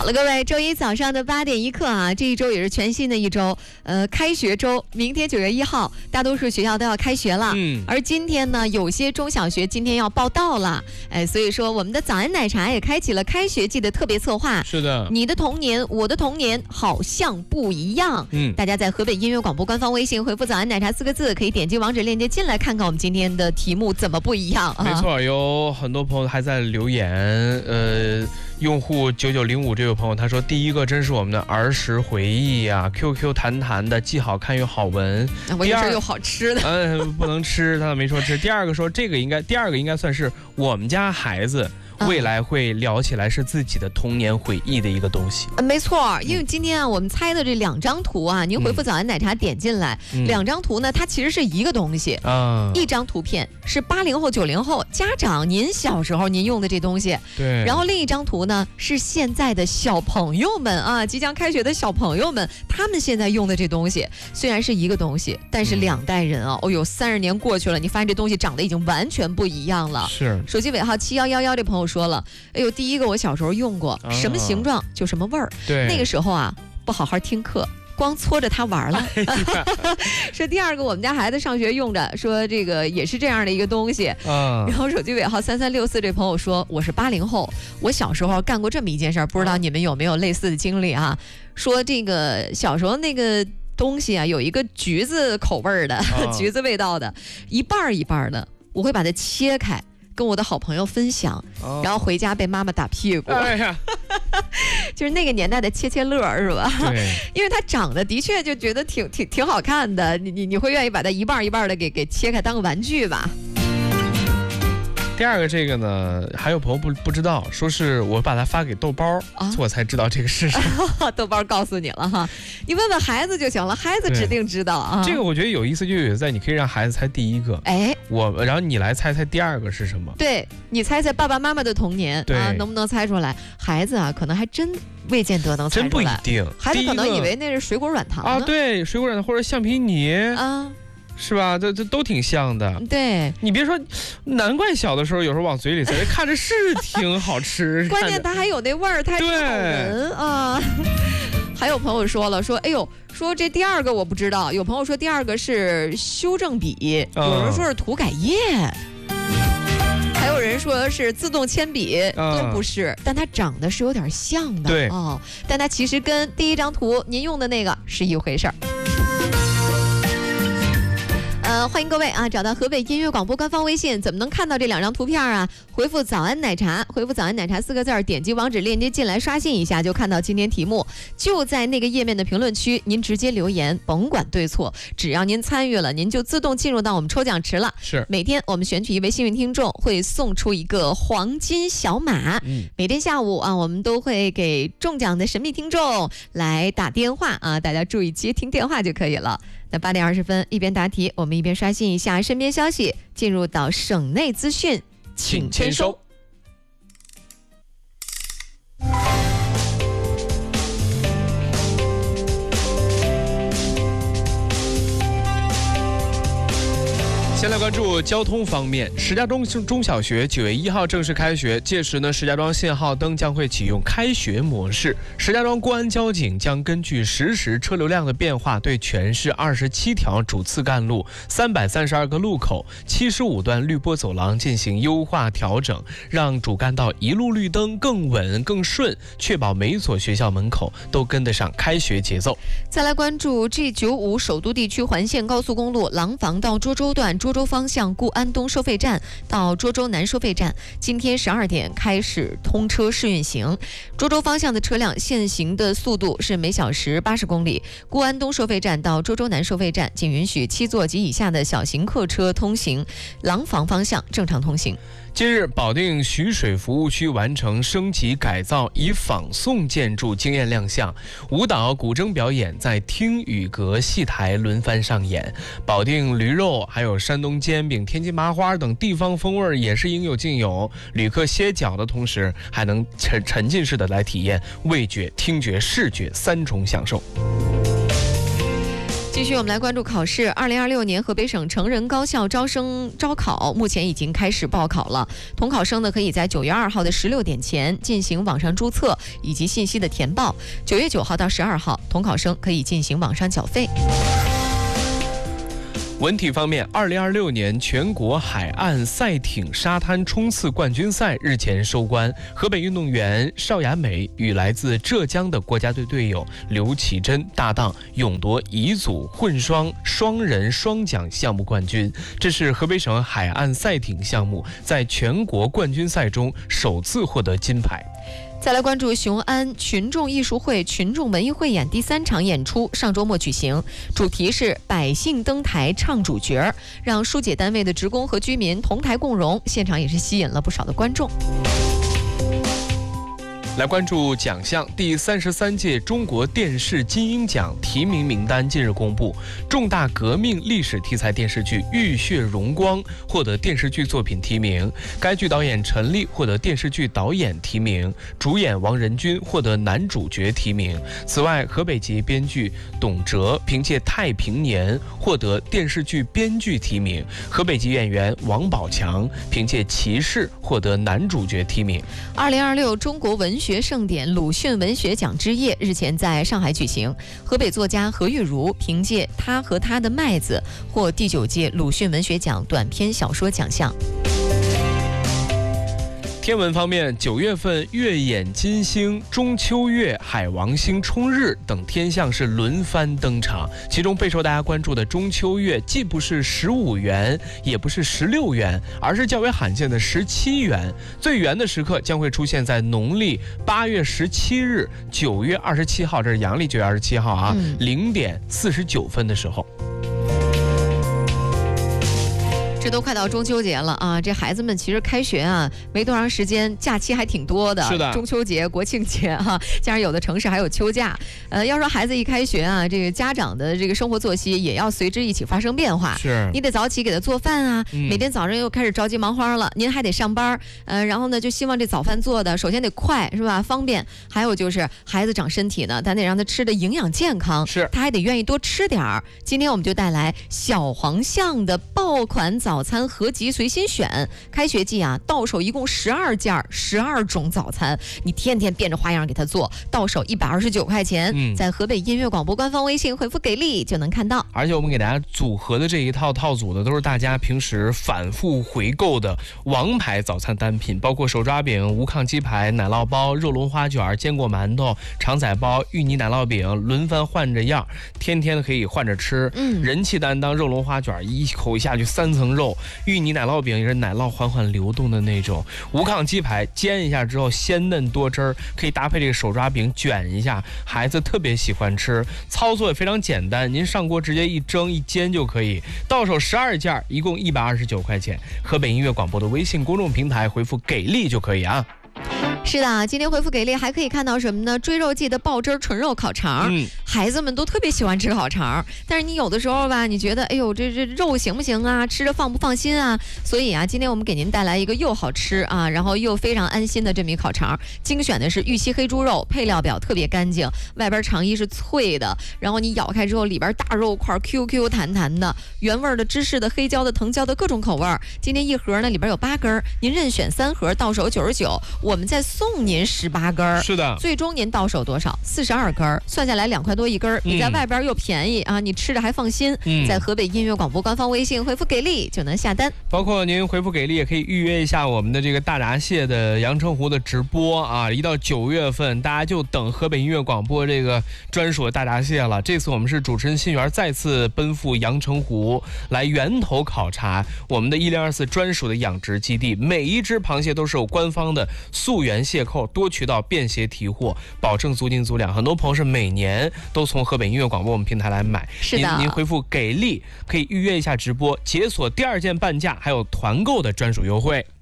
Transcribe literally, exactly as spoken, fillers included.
好了，各位，周一早上的八点一刻啊，这一周也是全新的一周，呃，开学周，明天九月一号，大多数学校都要开学了。嗯，而今天呢，有些中小学今天要报到了，哎，所以说我们的早安奶茶也开启了开学季的特别策划。 是的， 你的童年，我的童年好像不一样。嗯，大家在河北音乐广播官方微信回复“早安奶茶”四个字，可以点击网址链接进来看看我们今天的题目怎么不一样啊。 没错，有很多朋友还在留言，呃。用户九九零五这位朋友他说，第一个真是我们的儿时回忆啊 ，Q Q 弹弹的，既好看又好闻。 我也是又好吃的， 嗯、呃，不能吃，他没说吃。第二个说这个应该，第二个应该算是我们家孩子未来会聊起来是自己的童年回忆的一个东西。 嗯、没错，因为今天啊，我们猜的这两张图啊，您回复早安奶茶点进来，嗯、两张图呢，它其实是一个东西啊。一张图片是八零后、九零后家长您小时候您用的这东西， 对。 然后另一张图呢是现在的小朋友们啊，即将开学的小朋友们，他们现在用的这东西虽然是一个东西，但是两代人啊，嗯、哦呦，三十年过去了，你发现这东西长得已经完全不一样了。 是。 手机尾号七幺幺幺这朋友说了，哎呦，第一个我小时候用过，啊、什么形状就什么味儿。 对。 那个时候啊，不好好听课。光搓着它玩了。说第二个，我们家孩子上学用着，说这个也是这样的一个东西。嗯。然后手机尾号三三六四这朋友说，我是八零后，我小时候干过这么一件事儿，不知道你们有没有类似的经历啊？说这个小时候那个东西啊，有一个橘子口味儿的，啊、橘子味道的，一半一半的，我会把它切开。跟我的好朋友分享，哦、然后回家被妈妈打屁股。哎呀，就是那个年代的切切乐是吧？ 对， 因为它长得的确就觉得挺挺挺好看的，你你你会愿意把它一半一半的给给切开当个玩具吧？ 第二个这个呢，还有朋友不不知道，说是我把它发给豆包，啊、我才知道这个是什么。 豆包告诉你了哈，你问问孩子就行了，孩子指定知道啊。 这个我觉得有意思，就有在你可以让孩子猜第一个，哎，我然后你来猜猜第二个是什么？ 对，你猜猜爸爸妈妈的童年啊，能不能猜出来？孩子啊，可能还真未见得能猜出来， 真不一定。 孩子可能以为那是水果软糖呢啊，对，水果软糖或者橡皮泥啊。是吧？这这都挺像的。 对， 你别说，难怪小的时候有时候往嘴里塞，看着是挺好吃。 关键它还有那味儿，它还挺好闻啊。还有朋友说了，说哎呦，说这第二个我不知道。有朋友说第二个是修正笔，嗯、有人说是涂改液，还有人说是自动铅笔，嗯、都不是，但它长得是有点像的。 对哦，但它其实跟第一张图您用的那个是一回事儿。呃，欢迎各位啊，找到河北音乐广播官方微信，怎么能看到这两张图片啊？回复早安奶茶，回复早安奶茶四个字儿，点击网址链接进来刷新一下，就看到今天题目，就在那个页面的评论区，您直接留言，甭管对错，只要您参与了，您就自动进入到我们抽奖池了。 是， 每天我们选取一位幸运听众，会送出一个黄金小马。嗯，每天下午啊，我们都会给中奖的神秘听众来打电话啊，大家注意接听电话就可以了。那八点二十分，一边答题，我们一边刷新一下身边消息，进入到省内资讯，请签收。 先来关注交通方面，石家庄中小学九月一号正式开学，届时呢，石家庄信号灯将会启用开学模式。石家庄公安交警将根据实时车流量的变化，对全市二十七条主次干路、三百三十二个路口、七十五段绿波走廊进行优化调整，让主干道一路绿灯更稳更顺，确保每所学校门口都跟得上开学节奏。 再来关注 G 九五 首都地区环线高速公路廊坊到涿州段涿州方向固安东收费站到涿州南收费站，今天十二点开始通车试运行。涿州方向的车辆限行的速度是每小时八十公里，固安东收费站到涿州南收费站仅允许七座及以下的小型客车通行，廊坊方向正常通行。 近日，保定徐水服务区完成升级改造，以仿宋建筑惊艳亮相，舞蹈、古筝表演在厅宇阁戏台轮番上演，保定驴肉、还有山东煎饼、天津麻花等地方风味也是应有尽有。旅客歇脚的同时，还能沉沉浸式的来体验味觉、听觉、视觉三重享受。 继继续我们来关注考试。二零二六年河北省成人高校招生招考目前已经开始报考了，统考生呢可以在九月二号的十六点前进行网上注册以及信息的填报。九月九号到十二号，统考生可以进行网上缴费。 文体方面，二零二六年全国海岸赛艇沙滩冲刺冠军赛日前收官，河北运动员邵雅美与来自浙江的国家队队友刘启珍搭档勇夺乙组混双双人双桨项目冠军，这是河北省海岸赛艇项目在全国冠军赛中首次获得金牌。 再来关注雄安群众艺术会群众文艺汇演第三场演出上周末举行，主题是百姓登台唱主角，让疏解单位的职工和居民同台共荣，现场也是吸引了不少的观众。 来关注奖项，第三十三届中国电视金鹰奖提名名单近日公布，重大革命历史题材电视剧《浴血荣光》获得电视剧作品提名，该剧导演陈立获得电视剧导演提名，主演王仁君获得男主角提名。此外，河北籍编剧董哲凭借《太平年》获得电视剧编剧提名，河北籍演员王宝强凭借《骑士》获得男主角提名。 二零二六中国文学盛典鲁迅文学奖之夜日前在上海举行，河北作家何玉茹凭借《他和他的麦子》获第九届鲁迅文学奖短篇小说奖项。 天文方面，九月份月掩金星、中秋月、海王星冲日等天象是轮番登场，其中备受大家关注的中秋月既不是十五圆，也不是十六圆，而是较为罕见的十七圆。最圆的时刻将会出现在农历八月十七日、九月二十七号，这是阳历九月二十七号啊，零点四十九分的时候。 这都快到中秋节了啊！这孩子们其实开学啊没多长时间，假期还挺多的。 是的， 中秋节、国庆节哈、啊，加上有的城市还有秋假。呃，要说孩子一开学啊，这个家长的这个生活作息也要随之一起发生变化。 是， 你得早起给他做饭啊， 嗯、 每天早上又开始着急忙慌了。您还得上班，呃，然后呢就希望这早饭做的首先得快是吧，方便。还有就是孩子长身体呢，咱得让他吃的营养健康， 是， 他还得愿意多吃点儿。今天我们就带来小黄象的爆款早。早餐合集随心选，开学季啊，到手一共十二件十二种早餐，你天天变着花样给他做，到手一百二十九块钱、嗯，在河北音乐广播官方微信回复给力就能看到。 而且我们给大家组合的这一套套组的都是大家平时反复回购的王牌早餐单品，包括手抓饼、无炕鸡排、奶酪包、肉龙花卷、坚果馒头、肠仔包、芋泥奶酪饼，轮番换着样，天天可以换着吃。嗯，人气担当肉龙花卷，一口下去三层肉。芋泥奶酪饼也是奶酪缓缓流动的那种，无炕鸡排煎一下之后鲜嫩多汁儿，可以搭配这个手抓饼卷一下，孩子特别喜欢吃。操作也非常简单，您上锅直接一蒸一煎就可以。到手十二件，一共一百二十九块钱。河北音乐广播的微信公众平台回复给力就可以啊。 是的，今天回复给力还可以看到什么呢？追肉季的爆汁纯肉烤肠、嗯，孩子们都特别喜欢吃烤肠，但是你有的时候吧，你觉得哎呦这这肉行不行啊？吃着放不放心啊？所以啊，今天我们给您带来一个又好吃啊，然后又非常安心的这么一烤肠，精选的是玉溪黑猪肉，配料表特别干净，外边肠衣是脆的，然后你咬开之后里边大肉块 Q Q 弹弹的，原味的、芝士的、黑椒的、藤椒的各种口味。今天一盒呢里边有八根，您任选三盒，到手九十九，我们再送您十八根， 是的， 最终您到手多少？四十二根，算下来两块多一根，比在外边又便宜、嗯、啊！你吃着还放心。嗯，在河北音乐广播官方微信回复给力就能下单， 包括您回复给力也可以预约一下我们的这个大闸蟹的阳澄湖的直播啊！一到九月份，大家就等河北音乐广播这个专属的大闸蟹了。这次我们是主持人新源再次奔赴阳澄湖来源头考察我们的一零二四专属的养殖基地，每一只螃蟹都是有官方的溯源蟹扣，多渠道便携提货，保证足斤足两。很多朋友是每年都从河北音乐广播我们平台来买， 是的， 您您回复给力可以预约一下直播，解锁第二件半价，还有团购的专属优惠。